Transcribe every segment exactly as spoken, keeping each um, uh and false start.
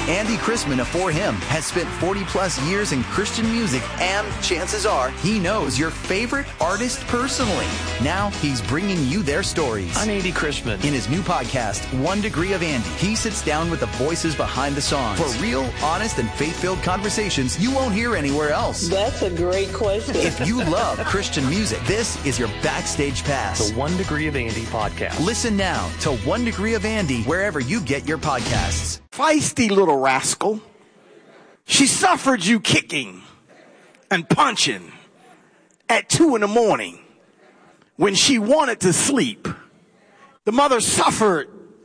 Andy Chrisman of For Him has spent forty plus years in Christian music, and chances are he knows your favorite artist personally. Now he's bringing you their stories. I'm Andy Chrisman. In his new podcast, One Degree of Andy, he sits down with the voices behind the songs for real, honest, and faith-filled conversations you won't hear anywhere else. That's a great question. If you love Christian music, this is your backstage pass. The One Degree of Andy podcast. Listen now to One Degree of Andy wherever you get your podcasts. Feisty little rascal. She suffered you kicking and punching at two in the morning when she wanted to sleep. The mother suffered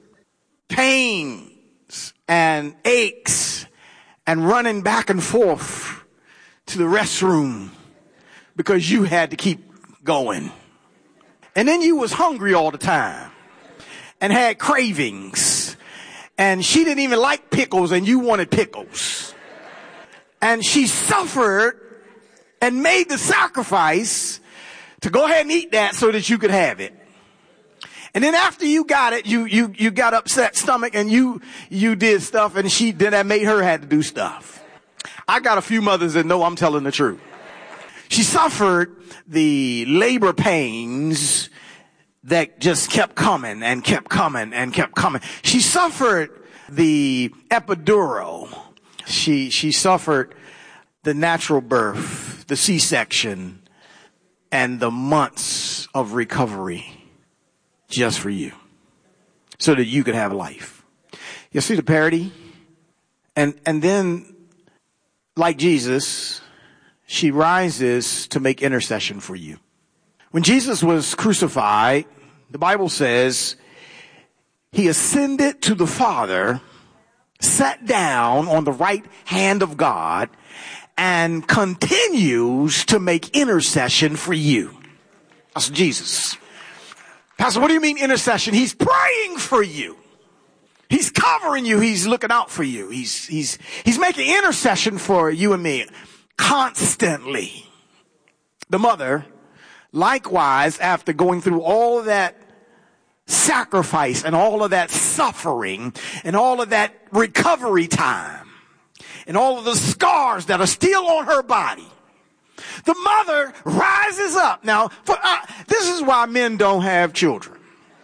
pains and aches and running back and forth to the restroom because you had to keep going. And then you was hungry all the time and had cravings. And she didn't even like pickles and you wanted pickles. And she suffered and made the sacrifice to go ahead and eat that so that you could have it. And then after you got it, you, you, you got upset stomach and you, you did stuff and she, then that made her had to do stuff. I got a few mothers that know I'm telling the truth. She suffered the labor pains that just kept coming and kept coming and kept coming. She suffered the epidural. She, she suffered the natural birth, the C-section, and the months of recovery just for you so that you could have life. You see the parody? And, and then, like Jesus, she rises to make intercession for you. When Jesus was crucified, the Bible says he ascended to the Father, sat down on the right hand of God, and continues to make intercession for you. That's Jesus. Pastor, what do you mean intercession? He's praying for you. He's covering you. He's looking out for you. He's, he's, he's making intercession for you and me constantly. The mother, likewise, after going through all of that sacrifice and all of that suffering and all of that recovery time and all of the scars that are still on her body, the mother rises up. Now, for, uh, this is why men don't have children.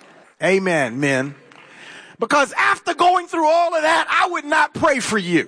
Amen, men. Because after going through all of that, I would not pray for you.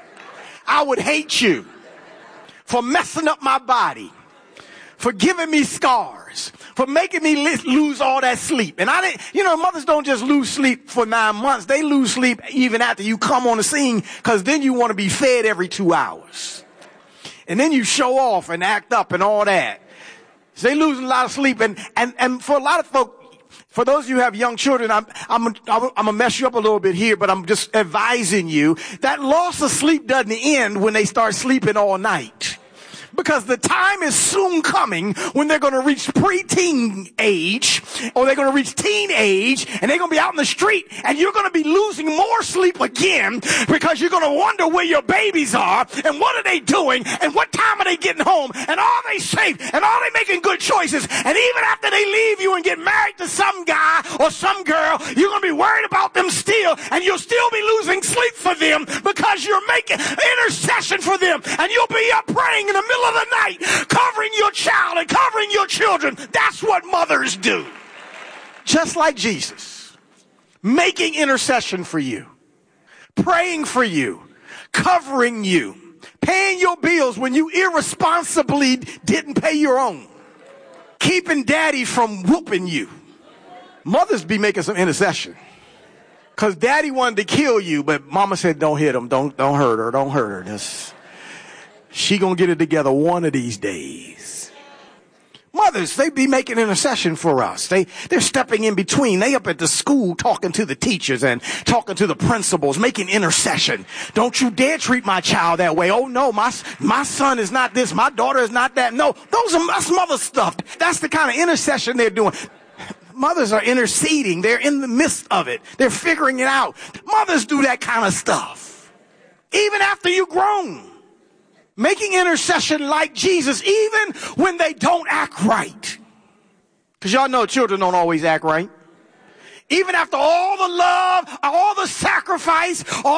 I would hate you for messing up my body, for giving me scars, for making me lose all that sleep. And I didn't, you know, mothers don't just lose sleep for nine months. They lose sleep even after you come on the scene, because then you want to be fed every two hours. And then you show off and act up and all that. So they lose a lot of sleep. And, and, and for a lot of folk, for those of you who have young children, I'm, I'm, I'm, I'm gonna mess you up a little bit here, but I'm just advising you that loss of sleep doesn't end when they start sleeping all night. Because the time is soon coming when they're going to reach preteen age, or they're going to reach teen age, and they're going to be out in the street, and you're going to be losing more sleep again because you're going to wonder where your babies are, and what are they doing, and what time are they getting home, and are they safe, and are they making good choices? And even after they leave you and get married to some guy or some girl, you're going to be worried about them still, and you'll still be losing sleep for them because you're making intercession for them, and you'll be up praying in the middle of the night, covering your child and covering your children. That's what mothers do. Just like Jesus, making intercession for you, praying for you, covering you, paying your bills when you irresponsibly didn't pay your own, keeping daddy from whooping you. Mothers be making some intercession because daddy wanted to kill you, but mama said, don't hit him, don't, don't hurt her, don't hurt her. That's, she gonna get it together one of these days. Mothers, they be making intercession for us. They, they're stepping in between. They up at the school talking to the teachers and talking to the principals, making intercession. Don't you dare treat my child that way. Oh no, my, my son is not this. My daughter is not that. No, those are, that's mother stuff. That's the kind of intercession they're doing. Mothers are interceding. They're in the midst of it. They're figuring it out. Mothers do that kind of stuff. Even after you're grown. Making intercession like Jesus, even when they don't act right. Because y'all know children don't always act right. Even after all the love, all the sacrifice, all